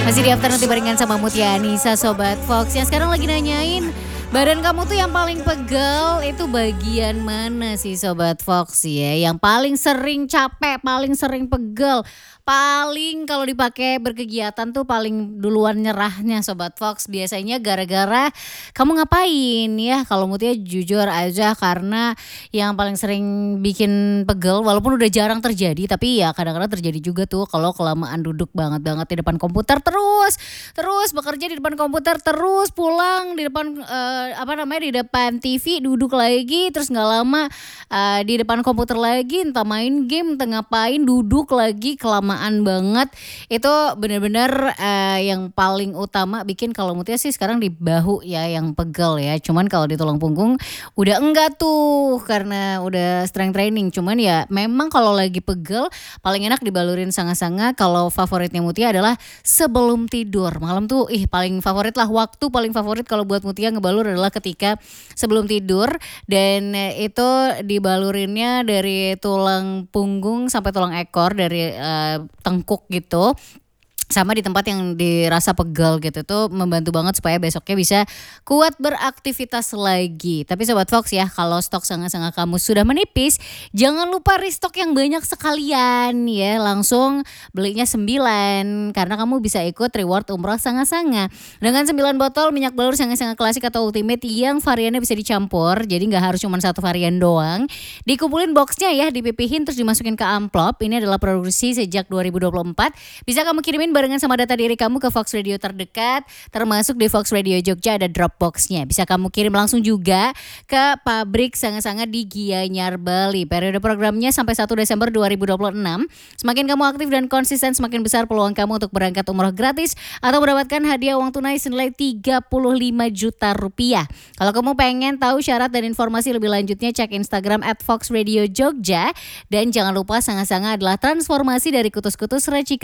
Masih di Afternoon barengan sama Mutia Anissa Sobat Fox yang sekarang lagi nanyain badan kamu tuh yang paling pegel itu bagian mana sih Sobat Fox ya? Yang paling sering capek, paling sering pegel, paling kalau dipakai berkegiatan tuh paling duluan nyerahnya Sobat Fox. Biasanya gara-gara kamu ngapain ya? Kalau Mutia jujur aja karena yang paling sering bikin pegel walaupun udah jarang terjadi tapi ya kadang-kadang terjadi juga tuh kalau kelamaan duduk banget di depan komputer terus bekerja di depan komputer terus pulang di depan di depan TV duduk lagi terus nggak lama di depan komputer lagi entah main game entah ngapain duduk lagi kelamaan banget itu benar-benar yang paling utama bikin kalau Mutia sih sekarang di bahu ya yang pegel ya cuman kalau di tulang punggung udah enggak tuh karena udah strength training cuman ya memang kalau lagi pegel paling enak dibalurin sanga-sanga kalau favoritnya Mutia adalah sebelum tidur malam tuh paling favorit lah waktu paling favorit kalau buat Mutia ngebalur adalah ketika sebelum tidur dan itu dibalurinnya dari tulang punggung sampai tulang ekor dari tengkuk gitu sama di tempat yang dirasa pegel gitu tuh membantu banget supaya besoknya bisa kuat beraktivitas lagi. Tapi Sobat Fox ya kalau stok sanga-sanga kamu sudah menipis jangan lupa restock yang banyak sekalian ya langsung belinya 9 karena kamu bisa ikut reward umroh sanga-sanga. Dengan 9 botol minyak balur sanga-sanga klasik atau ultimate yang variannya bisa dicampur jadi gak harus cuma satu varian doang. Dikumpulin boxnya ya dipipihin terus dimasukin ke amplop. Ini adalah produksi sejak 2024 bisa kamu kirimin barengan sama data diri kamu ke Fox Radio terdekat termasuk di Fox Radio Jogja ada Dropbox-nya. Bisa kamu kirim langsung juga ke pabrik sanga-sanga di Gianyar Bali. Periode programnya sampai 1 Desember 2026. Semakin kamu aktif dan konsisten semakin besar peluang kamu untuk berangkat umroh gratis atau mendapatkan hadiah uang tunai senilai 35 juta rupiah. Kalau kamu pengen tahu syarat dan informasi lebih lanjutnya cek Instagram @Fox Radio Jogja dan jangan lupa sanga-sanga adalah transformasi dari kutus-kutus racikan